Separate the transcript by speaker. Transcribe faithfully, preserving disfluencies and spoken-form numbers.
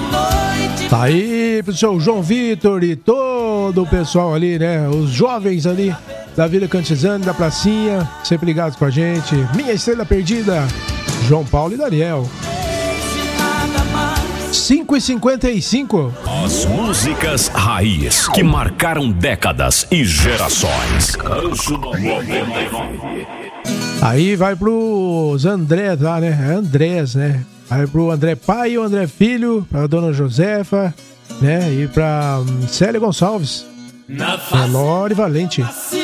Speaker 1: Tá aí pro seu João Vitor e todo o pessoal ali, né? Os jovens ali da Vila Cantizane, da Pracinha, sempre ligados com a gente. Minha Estrela Perdida, João Paulo e Daniel. cinco e cinquenta e cinco.
Speaker 2: As músicas raiz que marcaram décadas e gerações.
Speaker 1: Aí vai pros André lá, né? Andrés, né? Vai pro André pai e o André filho, pra dona Josefa, né? E pra Célia Gonçalves, pra Lore Valente.